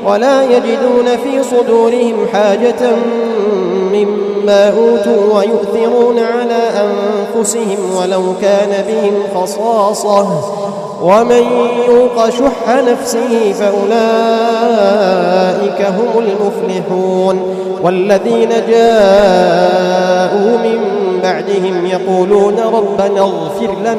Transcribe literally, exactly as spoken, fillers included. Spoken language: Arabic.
ولا يجدون في صدورهم حاجة مما أوتوا ويؤثرون على أنفسهم ولو كان بهم خصاصة ومن يوق شح نفسه فأولئك هم المفلحون. والذين جاءوا من بعدهم يقولون ربنا اغفر لنا